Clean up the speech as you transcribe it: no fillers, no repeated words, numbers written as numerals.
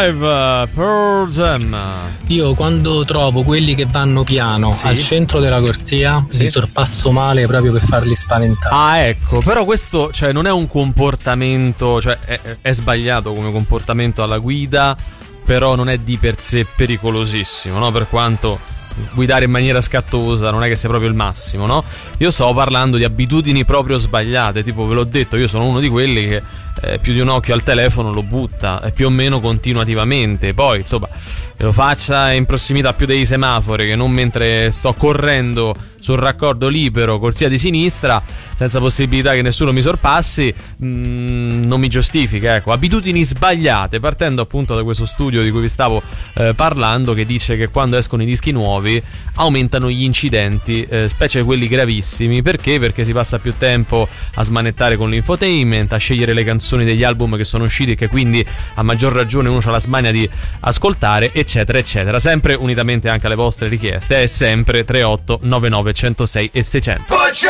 Alive, Pearl Jam. Io quando trovo quelli che vanno piano al centro della corsia li sorpasso male proprio per farli spaventare. Ah, ecco, però questo, cioè, non è un comportamento, cioè è sbagliato come comportamento alla guida, però non è di per sé pericolosissimo, no? Per quanto guidare in maniera scattosa non è che sia proprio il massimo, no? Io stavo parlando di abitudini proprio sbagliate, tipo, ve l'ho detto, io sono uno di quelli che più di un occhio al telefono lo butta, più o meno continuativamente. Poi insomma, che lo faccia in prossimità più dei semafori, che non mentre sto correndo sul raccordo libero, corsia di sinistra, senza possibilità che nessuno mi sorpassi, non mi giustifica, ecco. Abitudini sbagliate, partendo appunto da questo studio di cui vi stavo parlando, che dice che quando escono i dischi nuovi aumentano gli incidenti, specie quelli gravissimi. Perché? Perché si passa più tempo a smanettare con l'infotainment, a scegliere le canzoni degli album che sono usciti e che quindi a maggior ragione uno ha la smania di ascoltare, eccetera eccetera. Sempre unitamente anche alle vostre richieste, è sempre 3899 106 e 600.